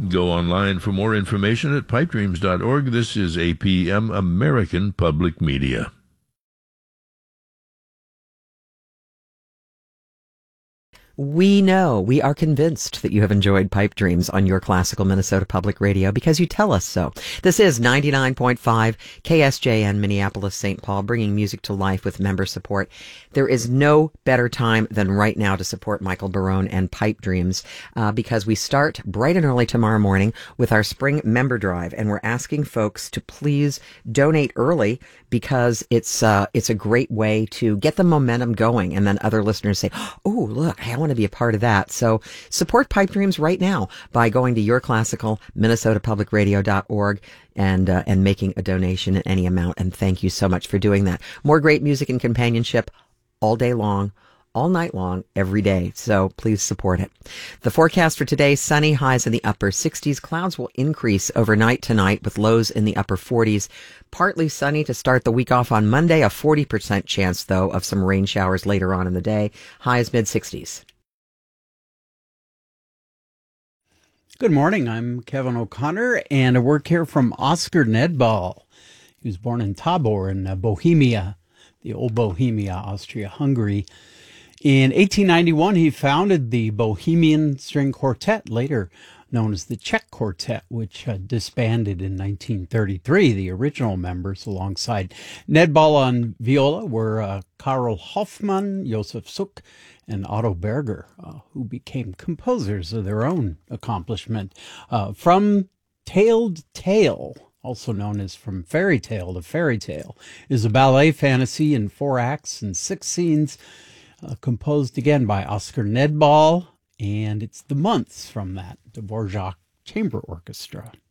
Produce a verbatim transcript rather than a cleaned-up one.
Go online for more information at pipe dreams dot org. This is A P M, American Public Media. We know, we are convinced that you have enjoyed Pipe Dreams on your classical Minnesota Public Radio because you tell us so. This is ninety-nine point five K S J N Minneapolis, Saint Paul, bringing music to life with member support. There is no better time than right now to support Michael Barone and Pipe Dreams uh, because we start bright and early tomorrow morning with our spring member drive, and we're asking folks to please donate early because it's uh, it's a great way to get the momentum going, and then other listeners say, oh, look, I want to be a part of that. So support Pipe Dreams right now by going to your classical Minnesota Public Radio dot org and uh, and making a donation in any amount. And thank you so much for doing that. More great music and companionship all day long, all night long, every day. So please support it. The forecast for today, sunny, highs in the upper sixties. Clouds will increase overnight tonight with lows in the upper forties. Partly sunny to start the week off on Monday. A forty percent chance, though, of some rain showers later on in the day. Highs mid sixties. Good morning. I'm Kevin O'Connor, and a word here from Oscar Nedbal. He was born in Tabor in uh, Bohemia, the old Bohemia, Austria-Hungary. In eighteen ninety-one, he founded the Bohemian String Quartet, later known as the Czech Quartet, which uh, disbanded in nineteen thirty-three. The original members, alongside Nedbal on viola, were uh, Karl Hoffmann, Josef Suk, and Otto Berger, uh, who became composers of their own accomplishment. Uh, from Tailed Tale, also known as From Fairy Tale to Fairy Tale, is a ballet fantasy in four acts and six scenes, uh, composed again by Oscar Nedbal, and it's The Months from that, Dvorak Chamber Orchestra.